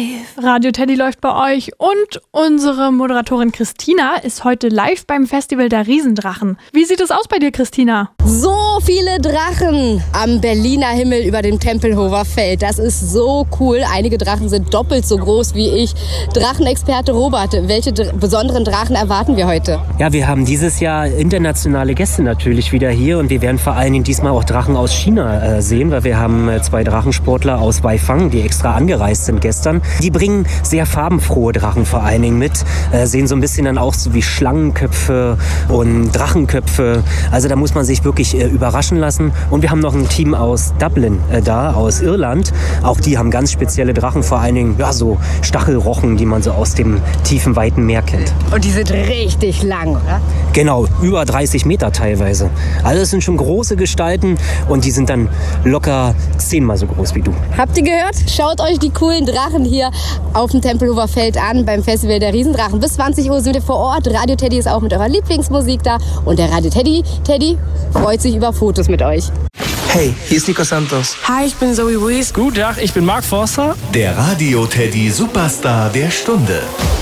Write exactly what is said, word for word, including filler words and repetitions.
Radio Teddy läuft bei euch und unsere Moderatorin Christina ist heute live beim Festival der Riesendrachen. Wie sieht es aus bei dir, Christina? So viele Drachen am Berliner Himmel über dem Tempelhofer Feld. Das ist so cool. Einige Drachen sind doppelt so groß wie ich. Drachenexperte Robert, welche dr- besonderen Drachen erwarten wir heute? Ja, wir haben dieses Jahr internationale Gäste natürlich wieder hier und wir werden vor allen Dingen diesmal auch Drachen aus China äh, sehen, weil wir haben äh, zwei Drachensportler aus Weifang, die extra angereist sind gestern. Die bringen sehr farbenfrohe Drachen vor allen Dingen mit, äh, sehen so ein bisschen dann auch so wie Schlangenköpfe und Drachenköpfe. Also da muss man sich wirklich äh, überraschen lassen. Und wir haben noch ein Team aus Dublin äh, da, aus Irland. Auch die haben ganz spezielle Drachen, vor allen Dingen ja, so Stachelrochen, die man so aus dem tiefen, weiten Meer kennt. Und die sind richtig lang, oder? Genau, über dreißig Meter teilweise. Also das sind schon große Gestalten und die sind dann locker zehnmal so groß wie du. Habt ihr gehört? Schaut euch die coolen Drachen hier auf dem Tempelhofer Feld an beim Festival der Riesendrachen. Bis zwanzig Uhr sind wir vor Ort. Radio Teddy ist auch mit eurer Lieblingsmusik da. Und der Radio Teddy, Teddy freut sich über Fotos mit euch. Hey, hier ist Nico Santos. Hi, ich bin Zoe Wees. Guten Tag, ich bin Mark Forster. Der Radio Teddy Superstar der Stunde.